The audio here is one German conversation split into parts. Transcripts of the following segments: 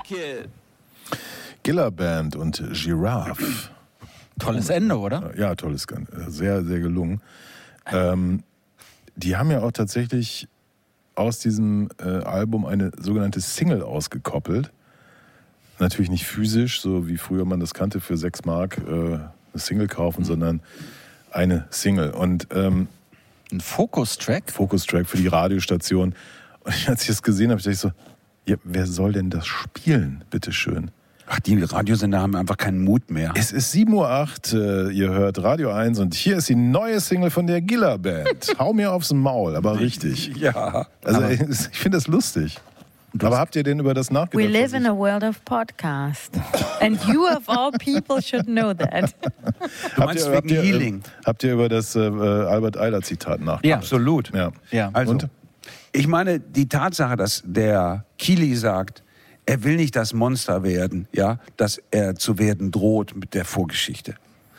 Kid. Gilla Band und Giraffe. Tolles Ende, oder? Ja, tolles Ende. Sehr, sehr gelungen. Die haben ja auch tatsächlich aus diesem Album eine sogenannte Single ausgekoppelt. Natürlich nicht physisch, so wie früher man das kannte, für 6 Mark eine Single kaufen, sondern eine Single. Und ein Focus-Track? Focus-Track für die Radiostation. Und als ich das gesehen habe, dachte ich so, ja, wer soll denn das spielen, bitteschön? Ach, die Radiosender haben einfach keinen Mut mehr. Es ist 7:08 Uhr, ihr hört Radio 1 und hier ist die neue Single von der Gilla Band. Hau mir aufs Maul, aber richtig. Ja. Also ich finde das lustig. Aber habt ihr denn über das nachgedacht? We live in a world of podcast. And you of all people should know that. Du meinst wegen Healing? Habt ihr über das Albert Eiler Zitat nachgedacht? Ja, absolut. Ja. Also, und? Ich meine, die Tatsache, dass der Kili sagt, er will nicht das Monster werden, ja, dass er zu werden droht mit der Vorgeschichte.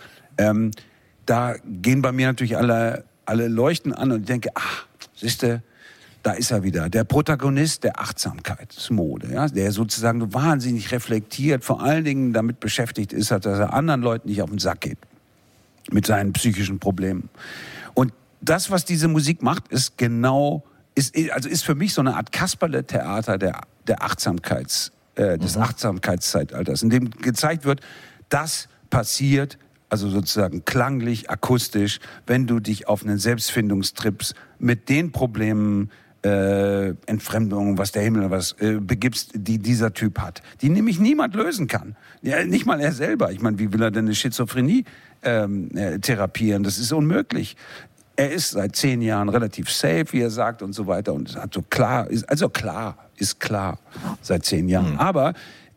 Da gehen bei mir natürlich alle Leuchten an und ich denke, siehste, da ist er wieder, der Protagonist der Achtsamkeitsmode, ja, der sozusagen wahnsinnig reflektiert, vor allen Dingen damit beschäftigt ist, dass er anderen Leuten nicht auf den Sack geht mit seinen psychischen Problemen. Und das, was diese Musik macht, ist für mich so eine Art Kasperle-Theater der des Achtsamkeitszeitalters, in dem gezeigt wird, das passiert, also sozusagen klanglich, akustisch, wenn du dich auf einen Selbstfindungstrips mit den Problemen, Entfremdung, was der Himmel, begibst, die dieser Typ hat, die nämlich niemand lösen kann. Ja, nicht mal er selber. Ich meine, wie will er denn eine Schizophrenie therapieren? Das ist unmöglich. Er ist seit 10 Jahren relativ safe, wie er sagt und so weiter. Und es hat ist klar seit 10 Jahren. Aber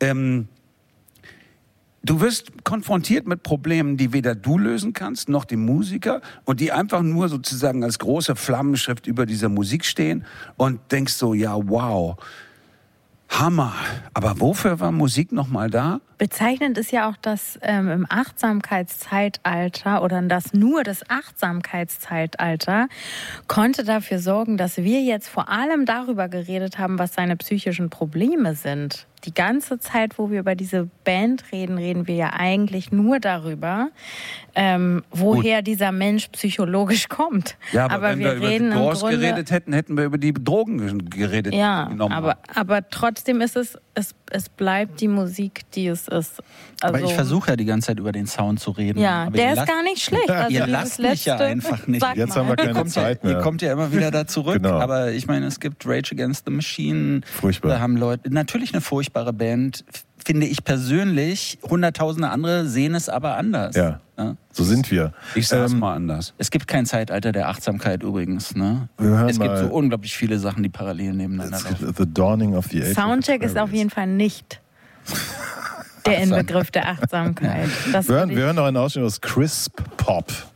du wirst konfrontiert mit Problemen, die weder du lösen kannst, noch die Musiker, und die einfach nur sozusagen als große Flammenschrift über dieser Musik stehen und denkst so, ja, wow, Hammer. Aber wofür war Musik nochmal da? Bezeichnend ist ja auch, dass im Achtsamkeitszeitalter oder das Achtsamkeitszeitalter konnte dafür sorgen, dass wir jetzt vor allem darüber geredet haben, was seine psychischen Probleme sind. Die ganze Zeit, wo wir über diese Band reden, reden wir ja eigentlich nur darüber, woher dieser Mensch psychologisch kommt. Ja, aber wenn wir über die Doors geredet hätten, hätten wir über die Drogen geredet. Ja, aber trotzdem ist es bleibt die Musik, die es ist. Also, aber ich versuche ja die ganze Zeit über den Sound zu reden. Ja, aber der ist gar nicht schlecht. Also ihr lasst mich ja einfach nicht. Jetzt haben wir keine Zeit mehr. Ihr kommt ja immer wieder da zurück. Genau. Aber ich meine, es gibt Rage Against the Machine. Furchtbar. Da haben Leute, natürlich eine furchtbare Band, finde ich persönlich. Hunderttausende andere sehen es aber anders. Ja. So sind wir. Ich sage es mal anders. Es gibt kein Zeitalter der Achtsamkeit übrigens. Ne? Es gibt so unglaublich viele Sachen, die parallel nebeneinander laufen. The Dawning of the Age. Soundcheck ist auf jeden Fall nicht der Inbegriff der Achtsamkeit. Wir hören noch einen Ausschnitt aus Crisp Pop.